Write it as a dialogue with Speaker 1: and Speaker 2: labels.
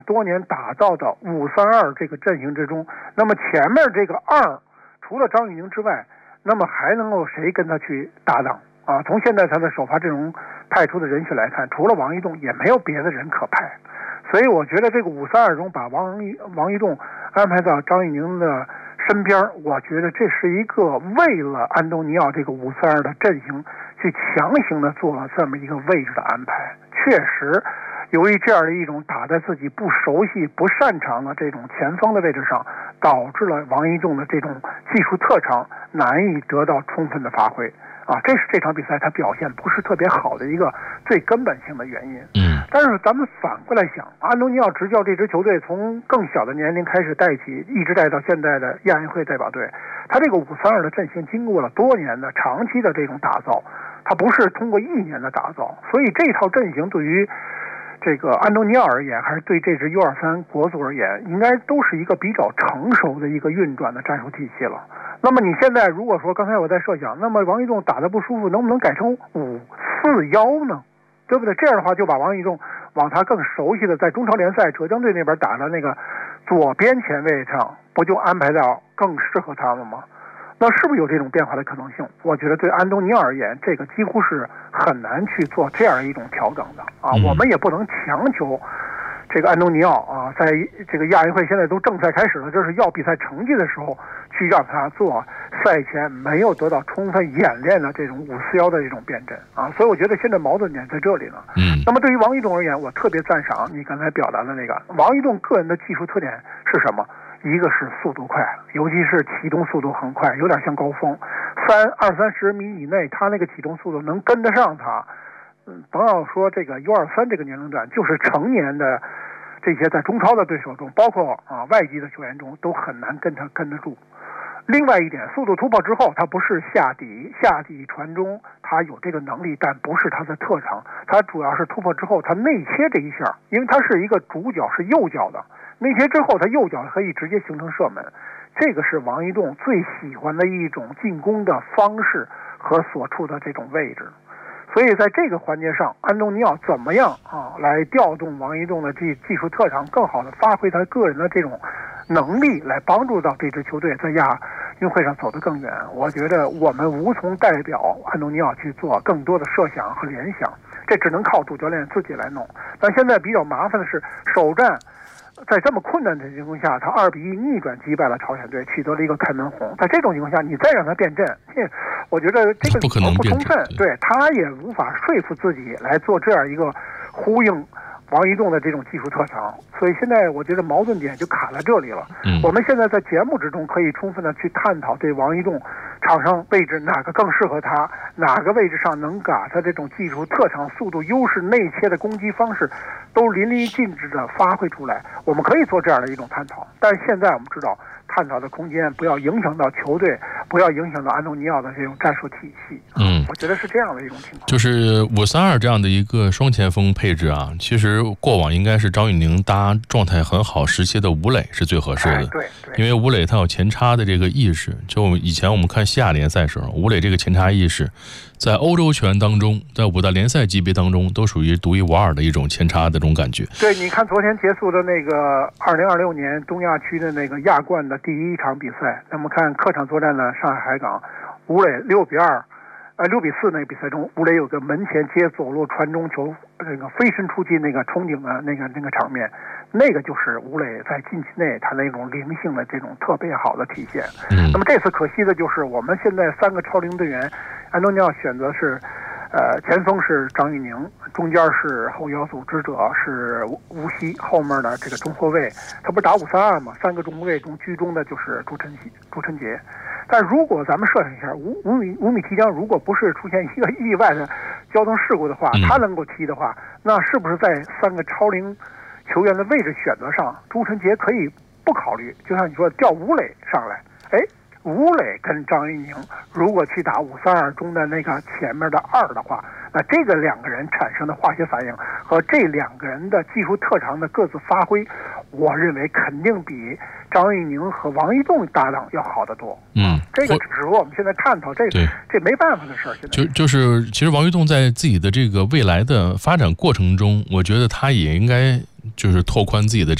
Speaker 1: 多年打造的5-3-2这个阵型之中，那么前面这个2除了张玉宁之外，那么还能够谁跟他去搭档啊？从现在他的首发阵容派出的人选来看，除了王一栋也没有别的人可派，所以我觉得这个5-3-2中把王一栋安排到张玉宁的身边，我觉得这是一个为了安东尼奥这个5-3-2的阵型去强行的做了这么一个位置的安排。确实由于这样的一种打在自己不熟悉不擅长的这种前锋的位置上，导致了王一栋的这种技术特长难以得到充分的发挥啊，这是这场比赛他表现不是特别好的一个最根本性的原因。但是咱们反过来想，安东尼奥执教这支球队从更小的年龄开始带起，一直带到现在的亚运会代表队，他这个5-3-2的阵型经过了多年的长期的这种打造，他不是通过1年的打造，所以这套阵型对于这个安东尼奥而言，还是对这支 U23 国足而言，应该都是一个比较成熟的一个运转的战术体系了。那么你现在如果说刚才我在设想，那么王一栋打得不舒服，能不能改成5-4-1呢？对不对？这样的话就把王一栋往他更熟悉的在中超联赛浙江队那边打的那个左边前卫上，不就安排到更适合他们吗？那是不是有这种变化的可能性？我觉得对安东尼奥而言，这个几乎是很难去做这样一种调整的啊。我们也不能强求这个安东尼奥啊，在这个亚运会现在都正赛开始了，这是要比赛成绩的时候，去让他做赛前没有得到充分演练的这种5-4-1的这种辩证啊。所以我觉得现在矛盾点在这里呢。那么对于王一栋而言，我特别赞赏你刚才表达的那个王一栋个人的技术特点是什么？一个是速度快，尤其是启动速度很快，有点像高峰，20-30米以内，他那个启动速度能跟得上他。甭要说这个 U23 这个年龄段，就是成年的这些在中超的对手中，包括外籍的球员中，都很难跟得住。另外一点，速度突破之后，他不是下底传中，他有这个能力，但不是他的特长。他主要是突破之后，他内切这一下，因为他是一个主脚，是右脚的，内切之后，他右脚可以直接形成射门。这个是王一栋最喜欢的一种进攻的方式和所处的这种位置。所以在这个环节上，安东尼奥怎么样来调动王一栋的技术特长，更好的发挥他个人的这种能力，来帮助到这支球队在亚运会上走得更远。我觉得我们无从代表安东尼奥去做更多的设想和联想，这只能靠主教练自己来弄。但现在比较麻烦的是，首战在这么困难的情况下，他2-1逆转击败了朝鲜队，取得了一个开门红。在这种情况下，你再让他辩证，我觉得这个理由不充分，对他也无法说服自己来做这样一个呼应王一栋的这种技术特长。所以现在我觉得矛盾点就卡在这里了。我们现在在节目之中可以充分的去探讨对王一栋场上位置哪个更适合他，哪个位置上能把他这种技术特长、速度优势、内切的攻击方式都淋漓尽致的发挥出来，我们可以做这样的一种探讨。但是现在我们知道，探讨的空间不要影响到球队，不要影响到安东尼奥的这种战术体系。我觉得是这样的一种情况。
Speaker 2: 就是5-3-2这样的一个双前锋配置啊，其实过往应该是张玉宁搭状态很好时期的吴磊是最合适的。
Speaker 1: 对，
Speaker 2: 因为吴磊他有前插的这个意识，就以前我们看西亚联赛时候，吴磊这个前插意识在欧洲球员当中，在5大联赛级别当中都属于独一无二的一种前插的这种感觉。
Speaker 1: 对，你看昨天结束的那个2026年东亚区的那个亚冠的第1场比赛，那么看客场作战的上海海港，吴磊6-4那个比赛中，吴磊有个门前接左路传中球，那个飞身出击，那个憧憬的那个场面，那个就是吴磊在禁区内他那种灵性的这种特别好的体现。那么这次可惜的就是我们现在3个超龄队员，安东尼奥选择是前锋是张玉宁，中间是后腰组织者是吴曦，后面的这个中后卫他不是打5-3-2吗？3个中后卫中居中的就是朱晨杰。但如果咱们设想一下，五米提江如果不是出现一个意外的交通事故的话，他能够踢的话，那是不是在3个超龄球员的位置选择上，朱晨杰可以不考虑，就像你说调吴磊上来，吴磊跟张玉宁如果去打5-3-2中的那个前面的2的话，那这个2个人产生的化学反应和这2个人的技术特长的各自发挥，我认为肯定比张玉宁和王一栋搭档要好得多。这个只是我们现在探讨，这没办法的事儿。现在就是
Speaker 2: 其实王一栋在自己的这个未来的发展过程中，我觉得他也应该就是拓宽自己的